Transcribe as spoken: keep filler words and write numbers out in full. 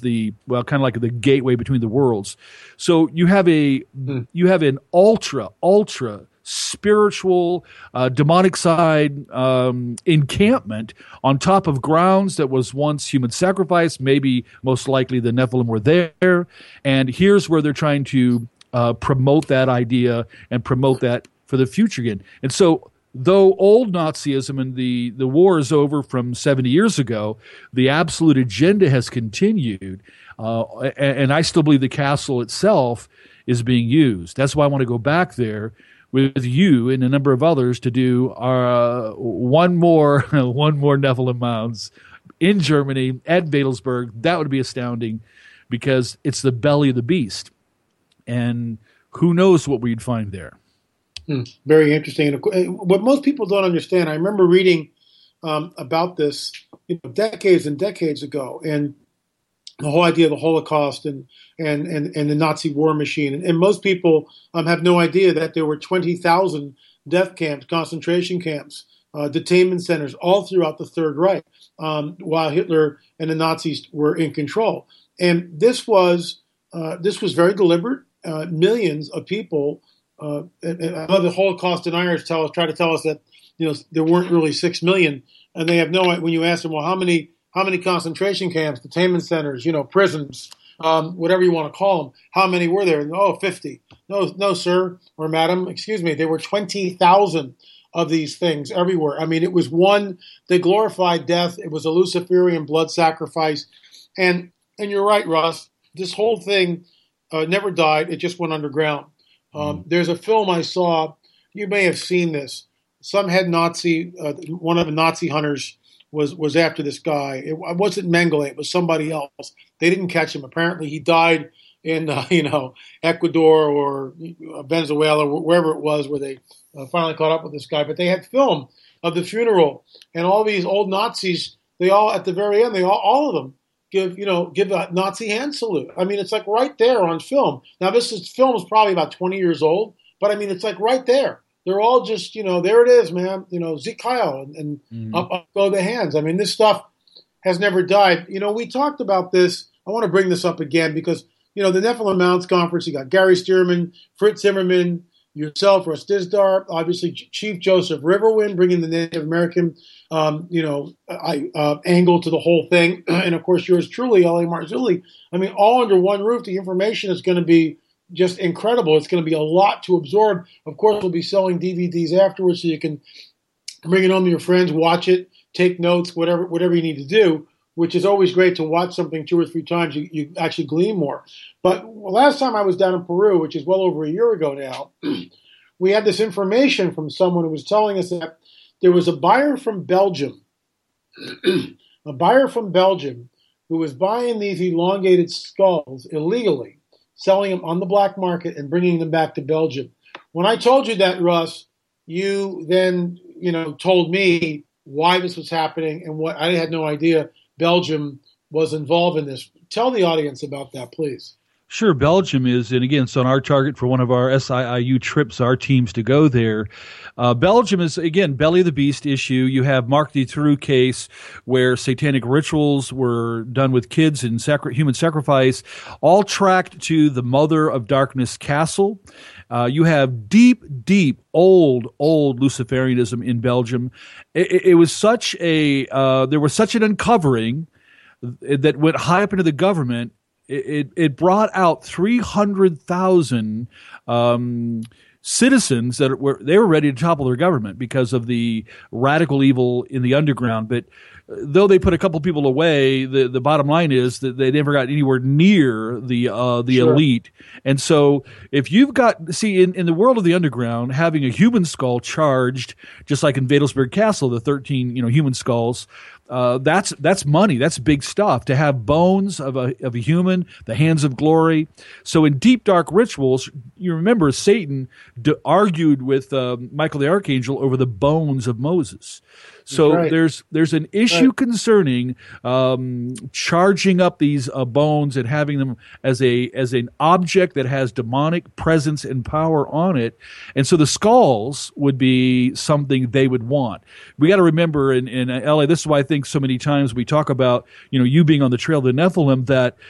the, well, kind of like the gateway between the worlds. So you have a mm. you have an ultra ultra spiritual uh, demonic side um, encampment on top of grounds that was once human sacrifice. Maybe most likely the Nephilim were there, and here's where they're trying to uh, promote that idea and promote that for the future again. And so, though old Nazism and the, the war is over from seventy years ago, the absolute agenda has continued, uh, and, and I still believe the castle itself is being used. That's why I want to go back there with you and a number of others to do our, uh, one more one more Nephilim mounds in Germany at Wedelsberg. That would be astounding, because it's the belly of the beast, and who knows what we'd find there. Hmm, very interesting. And what most people don't understand, I remember reading um, about this you know, decades and decades ago, and the whole idea of the Holocaust and and and, and the Nazi war machine. And, and most people um, have no idea that there were twenty thousand death camps, concentration camps, uh, detainment centers all throughout the Third Reich, um, while Hitler and the Nazis were in control. And this was uh, this was very deliberate. Uh, millions of people. Uh, and, and I love the Holocaust deniers tell us, try to tell us that you know there weren't really six million, and they have no. When you ask them, well, how many how many concentration camps, detainment centers, you know, prisons, um, whatever you want to call them, how many were there? And, oh, fifty. No, no, sir or madam, excuse me, there were twenty thousand of these things everywhere. I mean, it was one. They glorified death. It was a Luciferian blood sacrifice, and and you're right, Russ. This whole thing uh, never died. It just went underground. Um, there's a film I saw. You may have seen this. Some head Nazi, uh, one of the Nazi hunters, was was after this guy. It, it wasn't Mengele. It was somebody else. They didn't catch him. Apparently, he died in uh, you know Ecuador or Venezuela, wherever it was, where they uh, finally caught up with this guy. But they had film of the funeral, and all these old Nazis. They all at the very end. They all all of them. Give you know give a Nazi hand salute. I mean, it's like right there on film. Now, this is, film is probably about twenty years old, but I mean, it's like right there. They're all just you know there it is, man. You know, Sieg Heil, and, and mm. up, up go the hands. I mean, this stuff has never died. You know, we talked about this. I want to bring this up again because you know the Nephilim Mounts Conference. You got Gary Stearman, Fritz Zimmerman, yourself, Russ Dizdar, obviously Chief Joseph Riverwind, bringing the Native American. Um, you know, I, uh, angle to the whole thing. And, of course, yours truly, L A. Marzulli. I mean, all under one roof. The information is going to be just incredible. It's going to be a lot to absorb. Of course, we'll be selling D V Ds afterwards so you can bring it home to your friends, watch it, take notes, whatever whatever you need to do, which is always great to watch something two or three times. You, you actually glean more. But last time I was down in Peru, which is well over a year ago now, we had this information from someone who was telling us that there was a buyer from Belgium, a buyer from Belgium who was buying these elongated skulls illegally, selling them on the black market and bringing them back to Belgium. When I told you that, Russ, you then, you know, told me why this was happening and what I had no idea Belgium was involved in this. Tell the audience about that, please. Sure. Belgium is, and again, it's on our target for one of our S I I U trips, our teams to go there. Uh, Belgium is, again, belly of the beast issue. You have Marc Dutroux case where satanic rituals were done with kids and sacri- human sacrifice, all tracked to the Mother of Darkness Castle. Uh, you have deep, deep, old, old Luciferianism in Belgium. It, it, it was such a, uh, there was such an uncovering that went high up into the government. It, it brought out three hundred thousand um, citizens that were they were ready to topple their government because of the radical evil in the underground. But though they put a couple people away, the, the bottom line is that they never got anywhere near the uh, the sure. elite. And so if you've got, see, in, in the world of the underground, having a human skull charged, just like in Wedelsberg Castle, the thirteen you know human skulls, Uh, that's that's money. That's big stuff. To have bones of a of a human, the hands of glory. So in deep dark rituals, you remember Satan d- argued with uh, Michael the Archangel over the bones of Moses. So right. there's there's an issue right. concerning um, charging up these uh, bones and having them as a as an object that has demonic presence and power on it. And so the skulls would be something they would want. We got to remember in, in L A, this is why I think so many times we talk about, you know, you being on the trail of the Nephilim, that